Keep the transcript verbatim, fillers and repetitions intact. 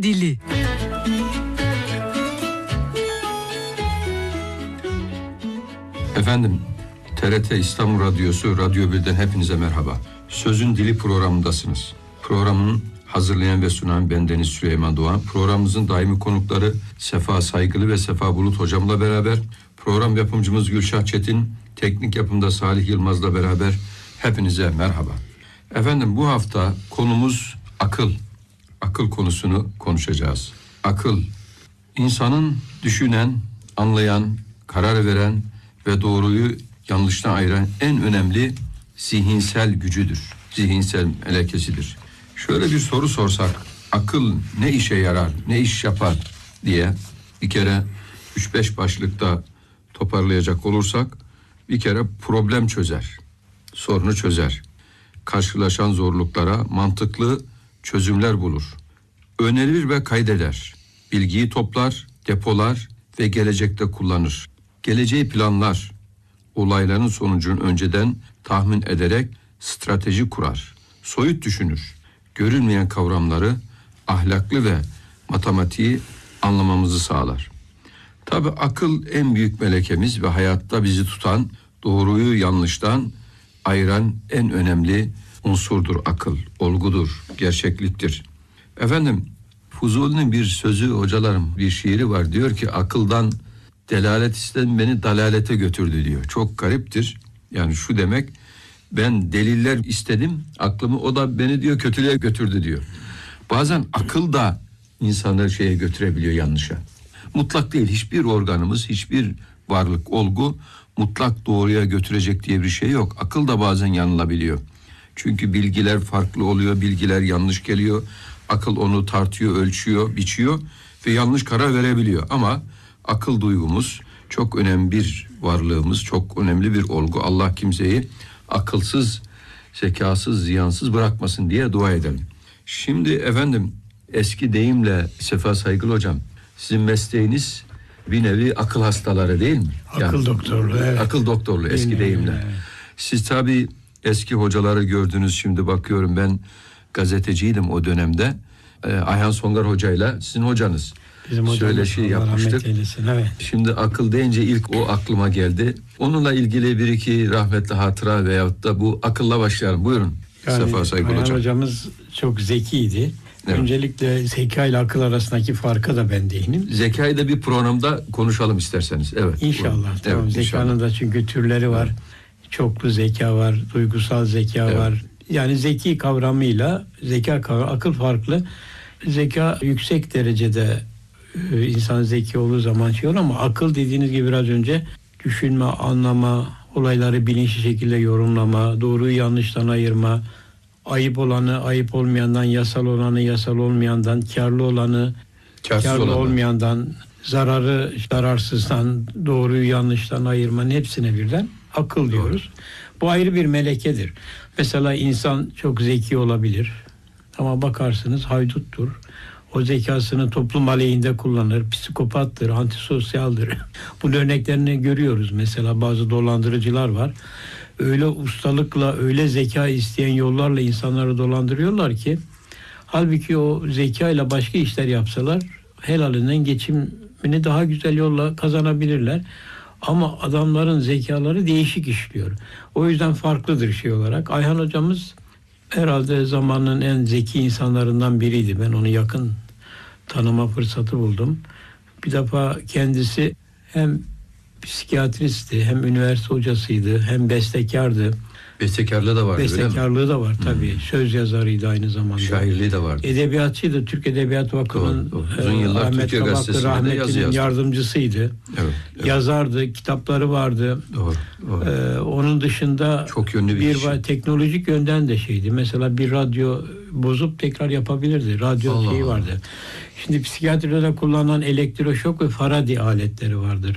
dili. Efendim, T R T İstanbul Radyosu Radyo birden hepinize merhaba. Sözün Dili programındasınız. Programın hazırlayan ve sunan bendeniz Süleyman Doğan. Programımızın daimi konukları Sefa Saygılı ve Sefa Bulut hocamla beraber, program yapımcımız Gülşah Çetin, teknik yapımda Salih Yılmaz'la beraber hepinize merhaba. Efendim, bu hafta konumuz akıl. Akıl konusunu konuşacağız. Akıl, insanın düşünen, anlayan, karar veren ve doğruyu yanlıştan ayıran en önemli zihinsel gücüdür. Zihinsel melekesidir. Şöyle bir soru sorsak, akıl ne işe yarar, ne iş yapar diye bir kere üç beş başlıkta toparlayacak olursak, bir kere problem çözer, sorunu çözer. Karşılaşan zorluklara mantıklı çözümler bulur. Önerir ve kaydeder. Bilgiyi toplar, depolar ve gelecekte kullanır. Geleceği planlar. Olayların sonucunu önceden tahmin ederek strateji kurar. Soyut düşünür. Görünmeyen kavramları ahlaklı ve matematiği anlamamızı sağlar. Tabii akıl en büyük melekemiz ve hayatta bizi tutan, doğruyu yanlıştan ayıran en önemli unsurdur akıl, olgudur, gerçekliktir. Efendim, Fuzuli'nin bir sözü, hocalarım bir şiiri var, diyor ki akıldan delalet istedim, beni dalalete götürdü diyor. Çok gariptir. Yani şu demek, ben deliller istedim aklımı, o da beni diyor kötülüğe götürdü diyor. Bazen akıl da insanları şeye götürebiliyor, yanlışa. Mutlak değil, hiçbir organımız, hiçbir varlık, olgu mutlak doğruya götürecek diye bir şey yok. Akıl da bazen yanılabiliyor. Çünkü bilgiler farklı oluyor, bilgiler yanlış geliyor. Akıl onu tartıyor, ölçüyor, biçiyor ve yanlış karar verebiliyor. Ama akıl duygumuz çok önemli bir varlığımız, çok önemli bir olgu. Allah kimseyi akılsız, zekasız, ziyansız bırakmasın diye dua edelim. Şimdi efendim, eski deyimle Sefa Saygılı hocam, sizin mesleğiniz bir nevi akıl hastaları değil mi? Akıl yani, doktorluğu, evet. Akıl doktorluğu eski değil deyimle. Mi? Evet. Siz tabii eski hocaları gördünüz, şimdi bakıyorum, ben gazeteciydim o dönemde. Ee, Ayhan Songar hocayla sizin hocanız. Bizim hocamız şey yapmıştık. Eylesin, evet. Şimdi akıl deyince ilk o aklıma geldi. Onunla ilgili bir iki rahmetli hatıra veyahut da bu akılla başlayalım. Buyurun. Yani, Sefa Saygılı Ayhan hocam. hocamız çok zekiydi. Evet. Öncelikle zeka ile akıl arasındaki farka da ben değinim. Zekayı da bir programda konuşalım isterseniz. Evet. İnşallah. Evet, Tamam. inşallah. Zekanın da çünkü türleri var. Evet. Çoklu zeka var, duygusal zeka evet. var. Yani zeki kavramıyla zeka kavramı, akıl farklı. Zeka yüksek derecede e, insan zeki olduğu zaman şey olur, ama akıl dediğiniz gibi biraz önce düşünme, anlama, olayları bilinçli şekilde yorumlama, doğruyu yanlıştan ayırma, ayıp olanı ayıp olmayandan, yasal olanı yasal olmayandan, karlı olanı Karsız karlı olanı. olmayandan, zararı zararsızdan, doğruyu yanlıştan ayırmanın hepsine birden akıl diyoruz. Bu ayrı bir melekedir. Mesela insan çok zeki olabilir ama bakarsınız hayduttur. O zekasını toplum aleyhinde kullanır, psikopattır, antisosyaldir. Bunun örneklerini görüyoruz. Mesela bazı dolandırıcılar var. Öyle ustalıkla, öyle zeka isteyen yollarla insanları dolandırıyorlar ki, halbuki o zekayla başka işler yapsalar helalinden geçimini daha güzel yolla kazanabilirler. Ama adamların zekaları değişik işliyor. O yüzden farklıdır şey olarak. Ayhan hocamız herhalde zamanın en zeki insanlarından biriydi. Ben onu yakın tanıma fırsatı buldum. Bir defa kendisi hem psikiyatristti, hem üniversite hocasıydı, hem bestekardı. Bestekarlığı da vardı, Bestekarlığı da var tabii. Hmm. Söz yazarıydı aynı zamanda. Şairliği de vardı. Edebiyatçıydı. Türk Edebiyat Vakfı'nın uzun yıllar Ahmet Türkiye Gazetesi'nde rahmetinin yardımcısıydı. Evet, evet. Yazardı, kitapları vardı. Doğru. doğru. Ee, onun dışında çok yönlü bir, bir kişi. Teknolojik yönden de şeydi. Mesela bir radyo bozup tekrar yapabilirdi. Radyo Allah şeyi Allah. vardı. Şimdi psikiyatride kullanılan elektroşok ve Faraday aletleri vardır.